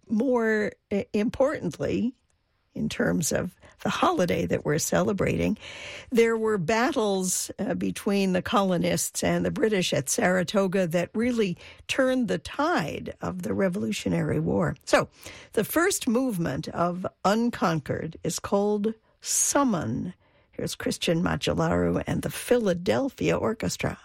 more importantly, in terms of the holiday that we're celebrating, there were battles between the colonists and the British at Saratoga that really turned the tide of the Revolutionary War. So the first movement of Unconquered is called Summon. Here's Christian Macellaro and the Philadelphia Orchestra.